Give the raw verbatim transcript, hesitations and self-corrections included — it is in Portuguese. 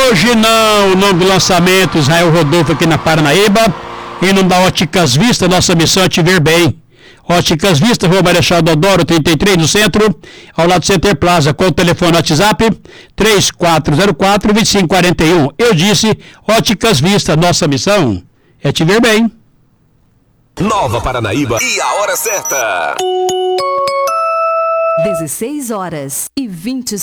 Hoje não, o nome do lançamento, Israel Rodolfo aqui na Paranaíba. Em nome da Óticas Vista, nossa missão é te ver bem. Óticas Vista, Rua Marechal Deodoro, trinta e três, no centro, ao lado do Center Plaza, com o telefone WhatsApp três quatro zero quatro, dois cinco quatro um. Eu disse, Óticas Vista, nossa missão é te ver bem. Nova Paranaíba e a hora certa. dezesseis horas e vinte